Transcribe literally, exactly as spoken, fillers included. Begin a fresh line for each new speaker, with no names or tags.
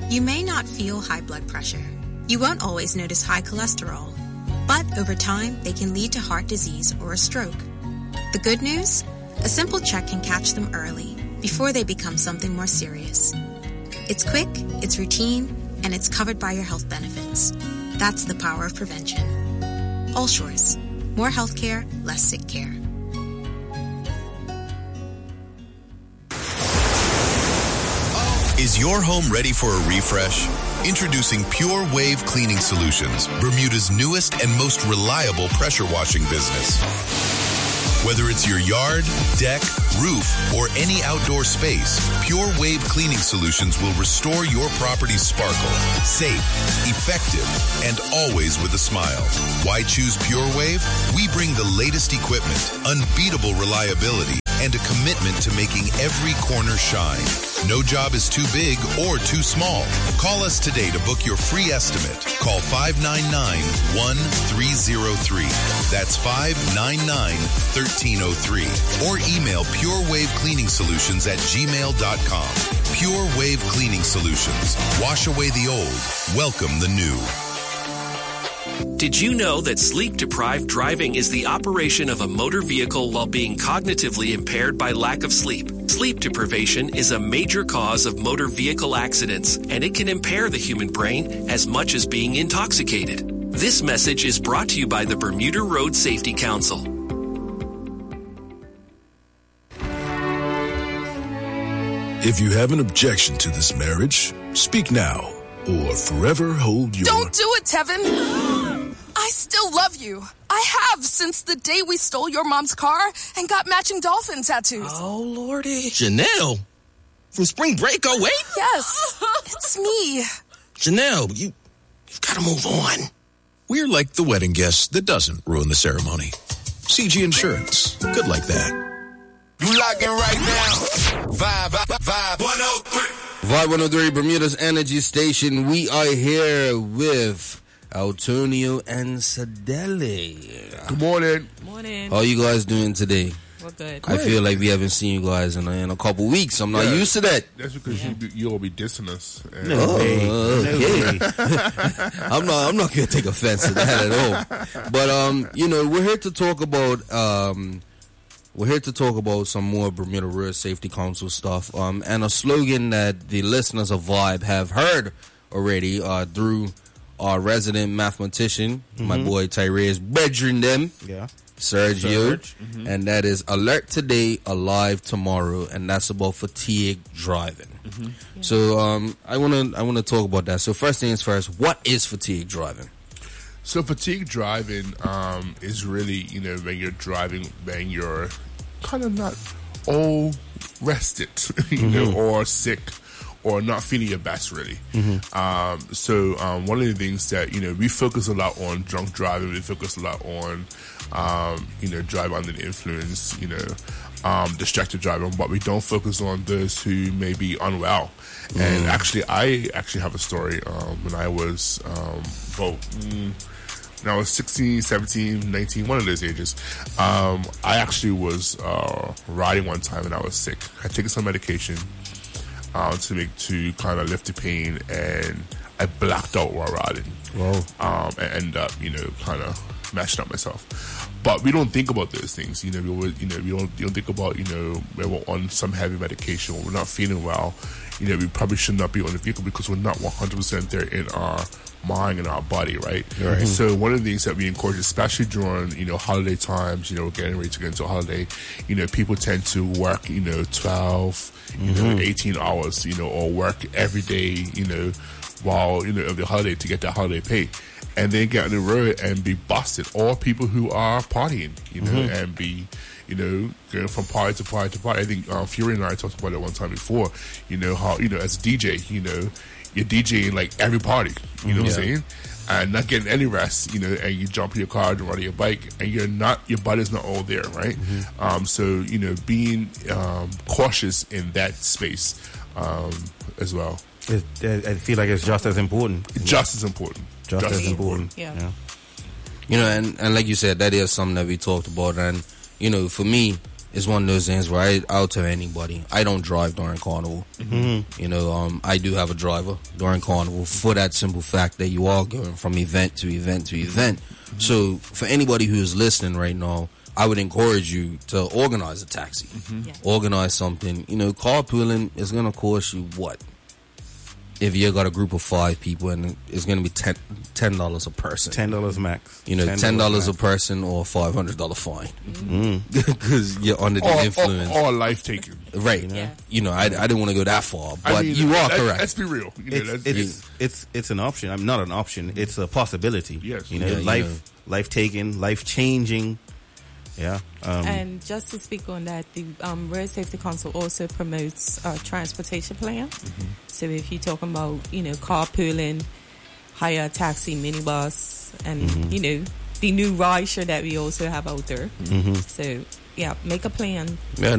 You may not feel high blood pressure. You won't always notice high cholesterol. But over time, they can lead to heart disease or a stroke. The good news? A simple check can catch them early, before they become something more serious. It's quick, it's routine, and it's covered by your health benefits. That's the power of prevention. Allshores. More healthcare, less sick care.
Is your home ready for a refresh? Introducing Pure Wave Cleaning Solutions, Bermuda's newest and most reliable pressure washing business. Whether it's your yard, deck, roof, or any outdoor space, Pure Wave Cleaning Solutions will restore your property's sparkle. Safe, effective, and always with a smile. Why choose Pure Wave? We bring the latest equipment, unbeatable reliability, and a commitment to making every corner shine. No job is too big or too small. Call us today to book your free estimate. Call five nine nine, one three zero three. That's five nine nine, one three zero three. Or email Pure Wave Cleaning Solutions at gmail dot com. Pure Wave Cleaning Solutions. Wash away the old. Welcome the new.
Did you know that sleep-deprived driving is the operation of a motor vehicle while being cognitively impaired by lack of sleep? Sleep deprivation is a major cause of motor vehicle accidents, and it can impair the human brain as much as being intoxicated. This message is brought to you by the Bermuda Road Safety Council.
If you have an objection to this marriage, speak now or forever hold your...
Don't do it, Tevin! I still love you. I have since the day we stole your mom's car and got matching dolphin tattoos.
Oh, Lordy. Janelle? From Spring Break, oh wait?
Yes, it's me.
Janelle, you, you've got to move on.
We're like the wedding guest that doesn't ruin the ceremony. C G Insurance. Good like that.
You locking right now. Vibe, vibe, vibe. one oh three.
Vibe one oh three, Bermuda's Energy Station. We are here with Antonio and Sadele.
Good morning.
Good morning.
How are you guys doing today?
We're good.
I feel like we haven't seen you guys in a, in a couple weeks. I'm not yeah, used to that.
That's because yeah. you you all be dissing us. And
no, oh, okay. I'm not. I'm not gonna take offense to that at all. But um, you know, we're here to talk about um. We're here to talk about some more Bermuda Road Safety Council stuff, um, and a slogan that the listeners of Vibe have heard already uh, through our resident mathematician, mm-hmm. my boy Tyrese Bedrin them,
yeah,
Sergio,
Serge. Mm-hmm.
and that is alert today, alive tomorrow, and that's about fatigue driving. Mm-hmm. Yeah. So um, I wanna I wanna talk about that. So first things first, what is fatigue driving?
So fatigue driving um, is really, you know, when you're driving, when you're kind of not all rested, you mm-hmm. know, or sick, or not feeling your best, really. Mm-hmm. Um, so um, one of the things that, you know, we focus a lot on drunk driving, we focus a lot on, um, you know, drive under the influence, you know, um, distracted driving, but we don't focus on those who may be unwell. Mm. And actually, I actually have a story um, when I was, um, well, mm, when I was sixteen, seventeen, nineteen, one of those ages, um, I actually was uh, riding one time and I was sick. I taken some medication uh, to make to kind of lift the pain, and I blacked out while riding.
Wow.
Um, and ended up, you know, kind of mashing up myself. But we don't think about those things, you know. We always, you know, we don't, we don't think about, you know, when we're on some heavy medication or we're not feeling well. You know, we probably should not be on the vehicle because we're not one hundred percent there in our mind and our body, right?
Right.
So one of the things that we encourage, especially during, you know, holiday times, you know, getting ready to get into a holiday, you know, people tend to work, you know, twelve, you mm-hmm. know, eighteen hours, you know, or work every day, you know, while, you know, of the holiday to get that holiday pay. And then get on the road and be busted. Or people who are partying, you know, mm-hmm. and be, you know, going from party to party to party. I think um, Fury and I talked about it one time before, you know, how, you know, as a D J, you know, you're DJing like every party, you know yeah. what I'm saying? And not getting any rest, you know, and you jump in your car and ride your bike, and you're not, your body's not all there, right? Mm-hmm. Um, so, you know, being um, cautious in that space um, as well.
It, I feel like it's just as important.
Just as important.
Just, just as important.
Yeah.
yeah. You know, and, and like you said, that is something that we talked about. And, you know, for me, it's one of those things where I, I'll tell anybody, I don't drive during Carnival.
Mm-hmm.
You know, um, I do have a driver during Carnival for that simple fact that you are going from event to event to event. Mm-hmm. So for anybody who is listening right now, I would encourage you to organize a taxi. Mm-hmm. Yeah. Organize something. You know, carpooling is going to cost you what? If you got a group of five people, and it's going to be ten, ten dollars a person.
Ten dollars max.
You know, ten dollars a person or a five hundred dollar fine. Because mm-hmm. you're under the
or,
influence.
Or, or life taking.
Right. You know, yeah. you know I, I didn't want to go that far, but I mean,
you
are
let,
correct.
Let's be real. You know,
it's, it's, it's, it's, it's an option. I'm not an option. It's a possibility.
Yes.
You know,
yeah,
life,
you know.
life taking, life changing. Yeah. Um,
and just to speak on that, the um, Road Safety Council also promotes a transportation plan. Mm-hmm. So if you're talking about, you know, carpooling, hire a taxi, minibus, and, mm-hmm. you know, the new rideshare that we also have out there. Mm-hmm. So, yeah, make a plan.
Yeah,